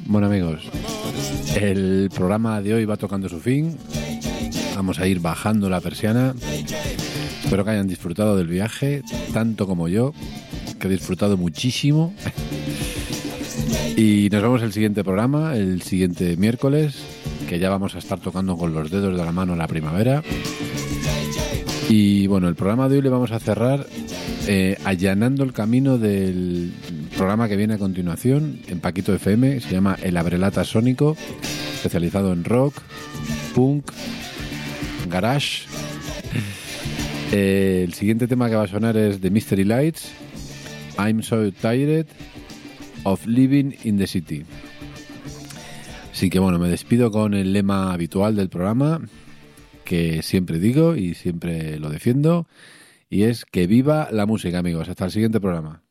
Bueno, amigos, el programa de hoy va tocando su fin. Vamos a ir bajando la persiana. Espero que hayan disfrutado del viaje, tanto como yo, que he disfrutado muchísimo. Y nos vemos el siguiente programa, el siguiente miércoles, que ya vamos a estar tocando con los dedos de la mano la primavera. Y bueno, el programa de hoy le vamos a cerrar allanando el camino del programa que viene a continuación en Paquito FM. Se llama El Abrelata Sónico, especializado en rock, punk, garage. El siguiente tema que va a sonar es The Mystery Lights, I'm So Tired of Living in the City. Así que bueno, me despido con el lema habitual del programa, que siempre digo y siempre lo defiendo, y es que viva la música, amigos. Hasta el siguiente programa.